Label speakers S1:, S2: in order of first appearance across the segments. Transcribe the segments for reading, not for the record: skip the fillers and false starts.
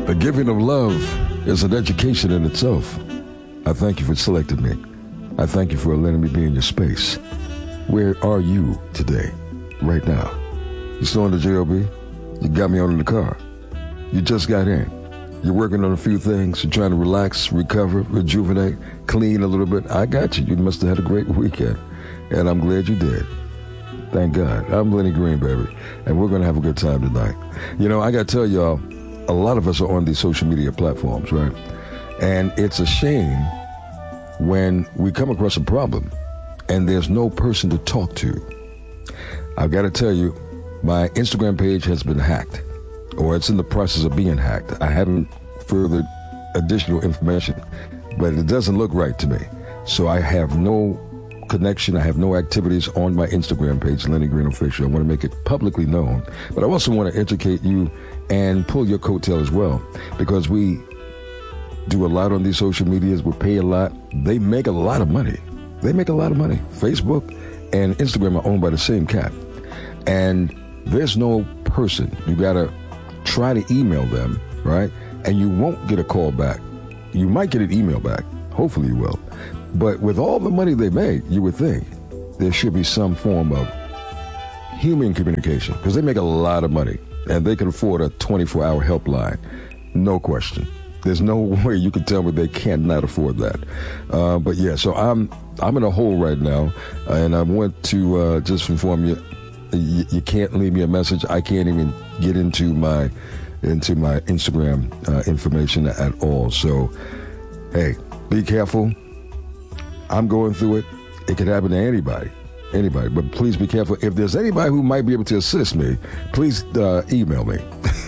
S1: The giving of love is an education in itself. I thank you for selecting me. I thank you for letting me be in your space. Where are you today, right now? You still on the JOB? You got me on in the car. You just got in. You're working on a few things. You're trying to relax, recover, rejuvenate, clean a little bit. I got you. You must have had a great weekend, and I'm glad you did. Thank God. I'm Lenny Green, baby, and we're going to have a good time tonight. You know, I got to tell y'all, a lot of us are on these social media platforms, right? And it's a shame when we come across a problem and there's no person to talk to. I've got to tell you, my Instagram page has been hacked, or it's in the process of being hacked. I haven't furthered additional information, but it doesn't look right to me. So I have no connection. I have no activities on my Instagram page, Lenny Green Official. I want to make it publicly known, but I also want to educate you and pull your coattail as well, because we do a lot on these social medias. We pay a lot. They make a lot of money. They make a lot of money. Facebook and Instagram are owned by the same cat, and there's no person. You got to try to email them, right? And you won't get a call back. You might get an email back. Hopefully you will. But with all the money they make, you would think there should be some form of human communication, because they make a lot of money and they can afford a 24-hour helpline. No question. There's no way you can tell me they cannot afford that. But yeah, so I'm in a hole right now, and I want to just inform you, you can't leave me a message. I can't even get into my Instagram information at all. So, hey, be careful. I'm going through it. It could happen to anybody, but please be careful. If there's anybody who might be able to assist me, please email me,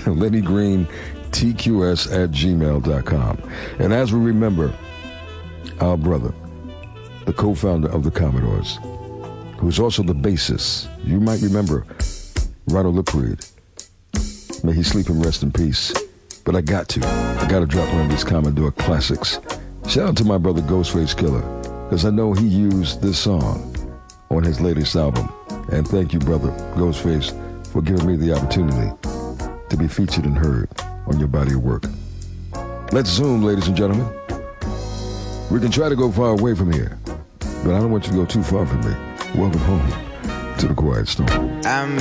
S1: LennyGreenTQS@gmail.com. And as we remember, our brother, the co-founder of the Commodores, who's also the bassist, you might remember Ronald Lipreed. May he sleep and rest in peace. But I got to drop one of these Commodore classics. Shout out to my brother Ghostface Killer, because I know he used this song on his latest album. And thank you, brother Ghostface, for giving me the opportunity to be featured and heard on your body of work. Let's zoom, ladies and gentlemen. We can try to go far away from here, but I don't want you to go too far from me. Welcome home to the Quiet Storm.